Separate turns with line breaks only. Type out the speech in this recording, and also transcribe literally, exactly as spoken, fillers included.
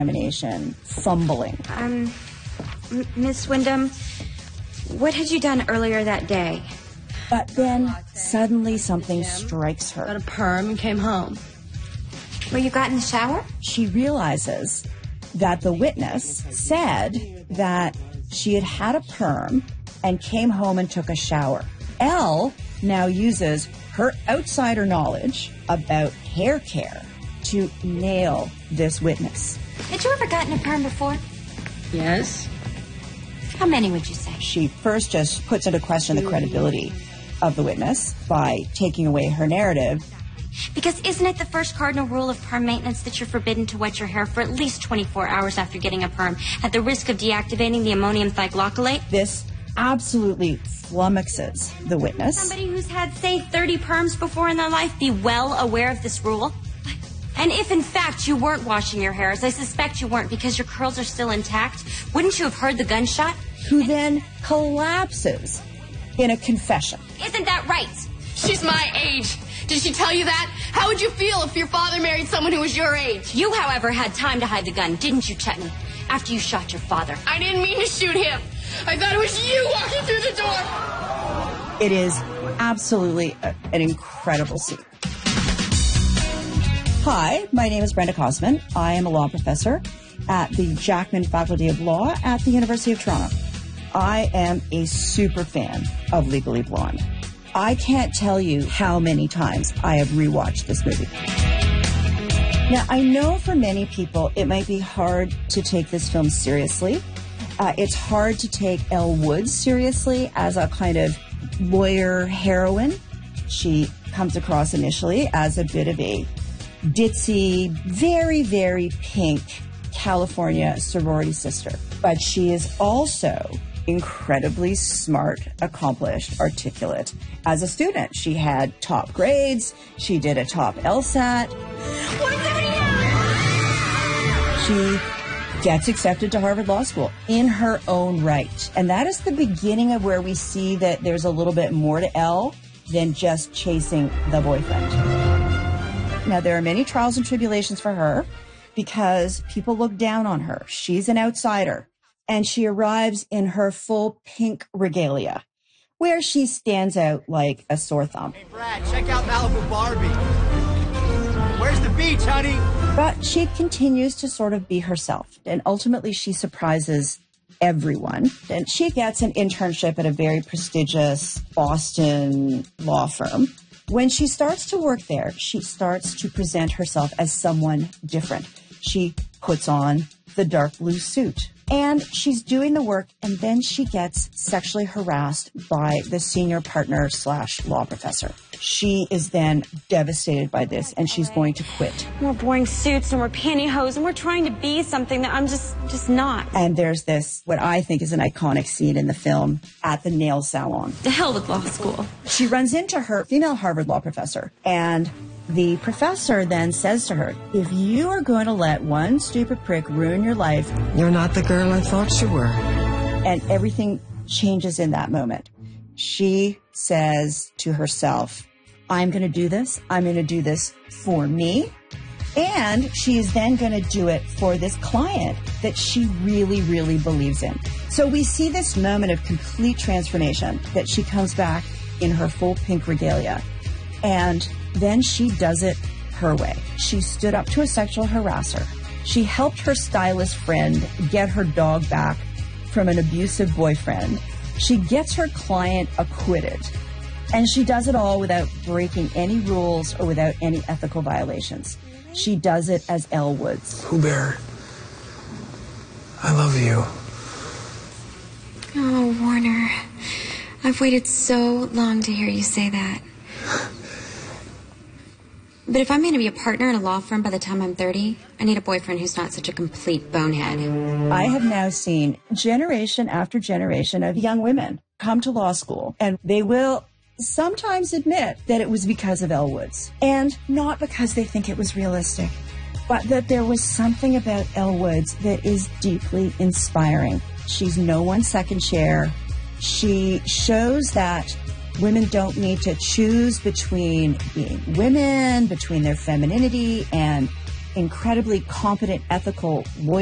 examination, fumbling.
Um, M- Miss Wyndham, what had you done earlier that day?
But then suddenly something strikes her.
Got a perm and came home.
Well, you got in the shower?
She realizes that the witness said that she had had a perm and came home and took a shower. Elle now uses her outsider knowledge about hair care to nail this witness.
Had you ever gotten a perm before?
Yes.
How many would you say?
She first just puts into question the credibility of the witness by taking away her narrative.
Because isn't it the first cardinal rule of perm maintenance that you're forbidden to wet your hair for at least twenty-four hours after getting a perm, at the risk of deactivating the ammonium thioglycolate?
This absolutely flummoxes the witness.
Somebody who's had, say, thirty perms before in their life be well aware of this rule? And if, in fact, you weren't washing your hair, as I suspect you weren't because your curls are still intact, wouldn't you have heard the gunshot?
Who then collapses in a confession.
Isn't that right?
She's my age. Did she tell you that? How would you feel if your father married someone who was your age?
You, however, had time to hide the gun, didn't you, Chetney? After you shot your father.
I didn't mean to shoot him. I thought it was you walking through the door.
It is absolutely a, an incredible scene. Hi, my name is Brenda Kosman. I am a law professor at the Jackman Faculty of Law at the University of Toronto. I am a super fan of Legally Blonde. I can't tell you how many times I have rewatched this movie. Now, I know for many people it might be hard to take this film seriously. Uh, it's hard to take Elle Woods seriously as a kind of lawyer heroine. She comes across initially as a bit of a ditzy, very, very pink California sorority sister. But she is also incredibly smart, accomplished, articulate. As a student, she had top grades. She did a top LSAT. She gets accepted to Harvard Law School in her own right. And that is the beginning of where we see that there's a little bit more to Elle than just chasing the boyfriend. Now, there are many trials and tribulations for her because people look down on her. She's an outsider. And she arrives in her full pink regalia, where she stands out like a sore thumb.
Hey, Brad, check out Malibu Barbie. Where's the beach, honey?
But she continues to sort of be herself. And ultimately, she surprises everyone. And she gets an internship at a very prestigious Boston law firm. When she starts to work there, she starts to present herself as someone different. She puts on the dark blue suit. And she's doing the work, and then she gets sexually harassed by the senior partner slash law professor. She is then devastated by this, and she's going to quit.
More boring suits and more pantyhose, and we're trying to be something that I'm just, just not.
And there's this, what I think is an iconic scene in the film, at the nail salon.
The hell with law school.
She runs into her female Harvard law professor, and the professor then says to her, if you are going to let one stupid prick ruin your life,
you're not the girl I thought you were.
And everything changes in that moment. She says to herself, I'm going to do this. I'm going to do this for me. And she is then going to do it for this client that she really, really believes in. So we see this moment of complete transformation, that she comes back in her full pink regalia. And then she does it her way. She stood up to a sexual harasser. She helped her stylist friend get her dog back from an abusive boyfriend. She gets her client acquitted. And she does it all without breaking any rules or without any ethical violations. She does it as Elle Woods.
Pooh Bear, I love you.
Oh, Warner, I've waited so long to hear you say that. But if I'm going to be a partner in a law firm by the time I'm thirty, I need a boyfriend who's not such a complete bonehead.
I have now seen generation after generation of young women come to law school, and they will sometimes admit that it was because of Elle Woods. And not because they think it was realistic, but that there was something about Elle Woods that is deeply inspiring. She's no one's second chair. She shows that women don't need to choose between being women, between their femininity and incredibly competent, ethical lawyer.